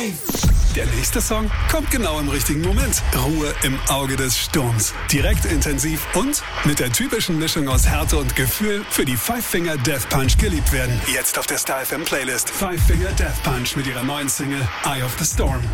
Der nächste Song kommt genau im richtigen Moment. Ruhe im Auge des Sturms. Direkt intensiv und mit der typischen Mischung aus Härte und Gefühl für die Five Finger Death Punch geliebt werden. Jetzt auf der Style FM Playlist. Five Finger Death Punch mit ihrer neuen Single Eye of the Storm.